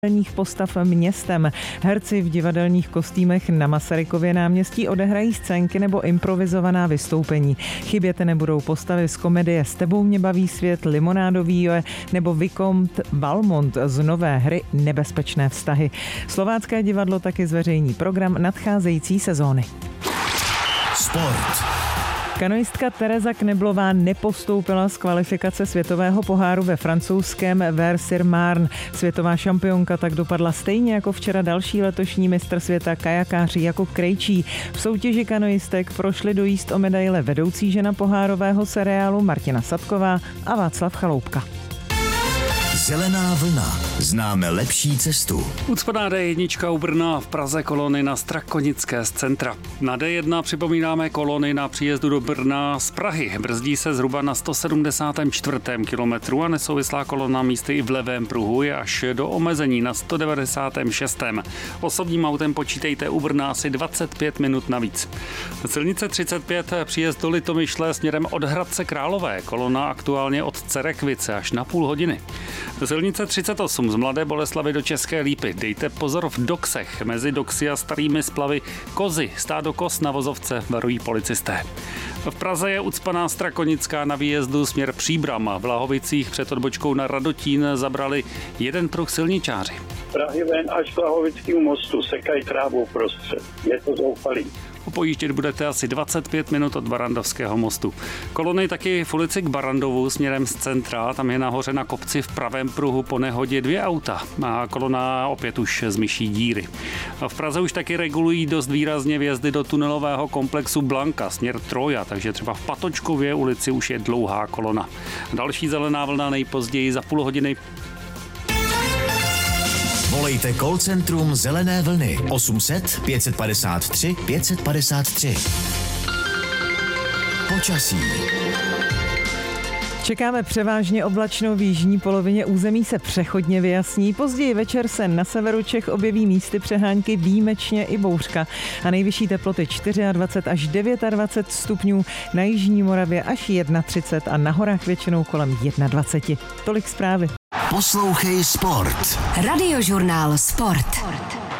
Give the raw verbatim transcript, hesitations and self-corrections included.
divadelních postav městem. Herci v divadelních kostýmech na Masarykově náměstí odehrají scénky nebo improvizovaná vystoupení. Chybět nebudou postavy z komedie S tebou mě baví svět, Limonádový je nebo Vicomte Valmont z nové hry Nebezpečné vztahy. Slovácké divadlo taky zveřejní program nadcházející sezóny. Sport. Kanoistka Tereza Kneblová nepostoupila z kvalifikace světového poháru ve francouzském Vers-sur-Marne. Světová šampionka tak dopadla stejně jako včera další letošní mistr světa kajakář Jakub Krejčí. V soutěži kanoistek prošli do jízd o medaile vedoucí žena pohárového seriálu Martina Sadková a Václav Chaloupka. Zelená vlna. Známe lepší cestu. Ucpaná D jedna u Brna, v Praze kolony na Strakonické z centra. Na D jedna připomínáme kolony na příjezdu do Brna z Prahy. Brzdí se zhruba na sto sedmdesátém čtvrtém kilometru a nesouvislá kolona místy i v levém pruhu je až do omezení na sto devadesátém šestém Osobním autem počítejte u Brna asi dvacet pět minut navíc. Silnice třicet pět příjezd do Litomyšle směrem od Hradce Králové. Kolona aktuálně od Cerekvice až na půl hodiny. Silnice třicet osm z Mladé Boleslavi do České Lípy. Dejte pozor v Doksech. Mezi Doksy a Starými Splavy kozy, stádo koz na vozovce, varují policisté. V Praze je ucpaná Strakonická na výjezdu směr Příbram. V Lahovicích před odbočkou na Radotín zabrali jeden pruh silničáři. Prahy ven až k Lahovickému mostu, sekají trávu prostřed. Je to zoufalý. Pojíždět budete asi dvacet pět minut od Barandovského mostu. Kolony taky v ulici k Barandovu směrem z centra. Tam je nahoře na kopci v pravém pruhu po nehodě dvě auta. A kolona opět už z myší díry. A v Praze už taky regulují dost výrazně vjezdy do tunelového komplexu Blanka směr Troja, takže třeba v Patočkově ulici už je dlouhá kolona. Další zelená vlna nejpozději za půl hodiny. Volejte call centrum Zelené vlny osm set pět padesát tři pět padesát tři. Počasí. Čekáme převážně oblačnou, v jižní polovině území se přechodně vyjasní. Později večer se na severu Čech objeví místy přehánky, výjimečně i bouřka. A nejvyšší teploty dvacet čtyři až dvacet devět stupňů, na jižní Moravě až třicet jedna a na horách většinou kolem dvacet jedna. Tolik zprávy. Poslouchej Sport. Radiožurnál Sport.